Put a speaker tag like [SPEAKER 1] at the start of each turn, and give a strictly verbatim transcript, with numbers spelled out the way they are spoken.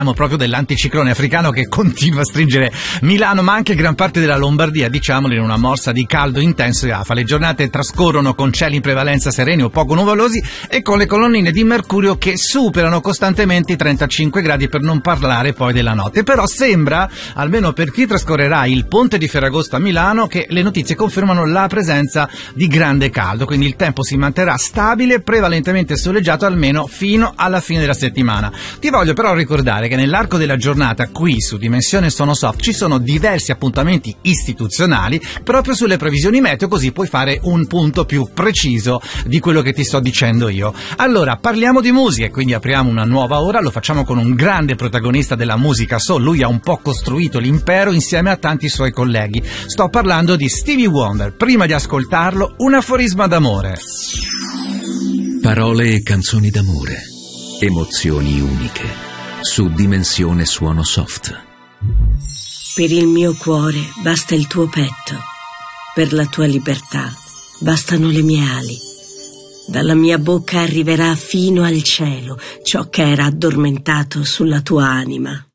[SPEAKER 1] proprio dell'anticiclone africano che continua a stringere Milano, ma anche gran parte della Lombardia, diciamolo, in una morsa di caldo intenso e afa. Le giornate trascorrono con cieli in prevalenza sereni o poco nuvolosi e con le colonnine di mercurio che superano costantemente i trentacinque gradi, per non parlare poi della notte. Però sembra, almeno per chi trascorrerà il ponte di Ferragosto a Milano, che le notizie confermano la presenza di grande caldo, quindi il tempo si manterrà stabile, prevalentemente soleggiato almeno fino alla fine della settimana. Ti voglio però ricordare che nell'arco della giornata qui su Dimensione Sonosoft ci sono diversi appuntamenti istituzionali proprio sulle previsioni meteo, così puoi fare un punto più preciso di quello che ti sto dicendo io. Allora, parliamo di musica e quindi apriamo una nuova ora, lo facciamo con un grande protagonista della musica soul. Lui ha un po' costruito l'impero insieme a tanti suoi colleghi. Sto parlando di Stevie Wonder. Prima di ascoltarlo, un aforisma d'amore.
[SPEAKER 2] Parole e canzoni d'amore, emozioni uniche. Su Dimensione Suono Soft.
[SPEAKER 3] Per il mio cuore basta il tuo petto, per la tua libertà bastano le mie ali. Dalla mia bocca arriverà fino al cielo ciò che era addormentato sulla tua anima.